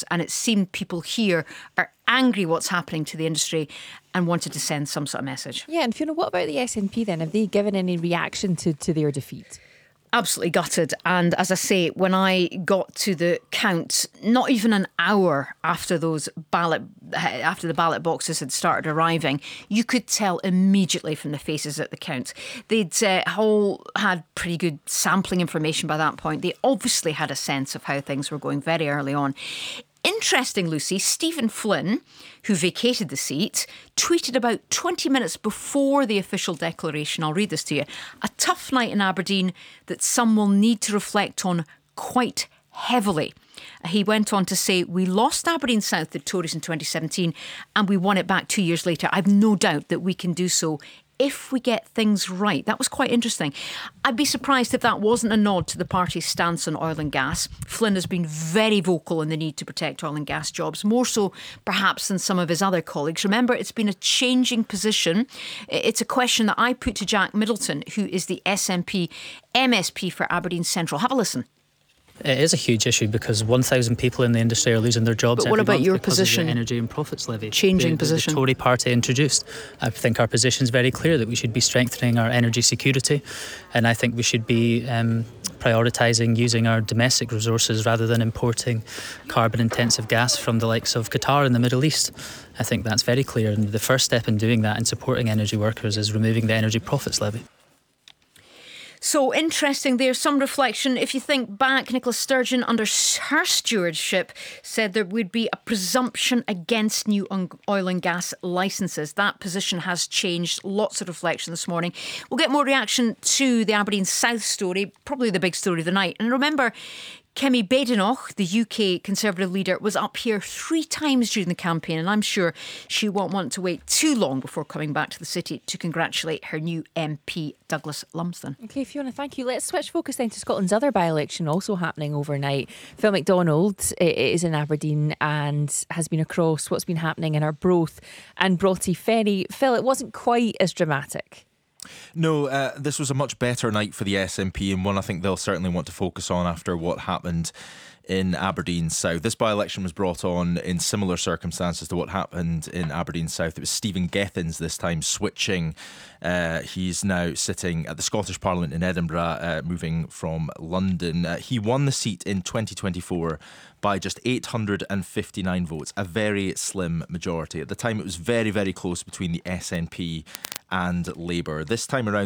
and it seemed people here are angry what's happening to the industry and wanted to send some sort of message. Yeah, and Fiona, what about the SNP then? Have they given any reaction to their defeat? Absolutely gutted. And as I say, when I got to the count, not even an hour after the ballot boxes had started arriving, you could tell immediately from the faces at the count. They'd all had pretty good sampling information by that point. They obviously had a sense of how things were going very early on. Interesting, Lucy, Stephen Flynn, who vacated the seat, tweeted about 20 minutes before the official declaration, I'll read this to you, "A tough night in Aberdeen that some will need to reflect on quite heavily." He went on to say, "We lost Aberdeen South to the Tories in 2017 and we won it back 2 years later. I've no doubt that we can do so if we get things right." That was quite interesting. I'd be surprised if that wasn't a nod to the party's stance on oil and gas. Flynn has been very vocal in the need to protect oil and gas jobs, more so perhaps than some of his other colleagues. Remember, it's been a changing position. It's a question that I put to Jack Middleton, who is the SNP MSP for Aberdeen Central. Have a listen. It is a huge issue because 1,000 people in the industry are losing their jobs. But what every about month your because position? Of the energy and profits levy. Changing position. The Tory party introduced. I think our position is very clear that we should be strengthening our energy security, and I think we should be prioritising using our domestic resources rather than importing carbon-intensive gas from the likes of Qatar in the Middle East. I think that's very clear, and the first step in doing that and supporting energy workers is removing the energy profits levy. So interesting, there's some reflection. If you think back, Nicola Sturgeon, under her stewardship, said there would be a presumption against new oil and gas licences. That position has changed. Lots of reflection this morning. We'll get more reaction to the Aberdeen South story, probably the big story of the night. And remember, Kemi Badenoch, the UK Conservative leader, was up here 3 times during the campaign, and I'm sure she won't want to wait too long before coming back to the city to congratulate her new MP, Douglas Lumsden. OK, Fiona, thank you. Let's switch focus then to Scotland's other by-election also happening overnight. Phil McDonald is in Aberdeen and has been across what's been happening in Arbroath and Broughty Ferry. Phil, it wasn't quite as dramatic. No, this was a much better night for the SNP, and one I think they'll certainly want to focus on after what happened in Aberdeen South. This by-election was brought on in similar circumstances to what happened in Aberdeen South. It was Stephen Gethins this time switching. He's now sitting at the Scottish Parliament in Edinburgh, moving from London. He won the seat in 2024 by just 859 votes, a very slim majority. At the time, it was very, very close between the SNP and Labour. This time around,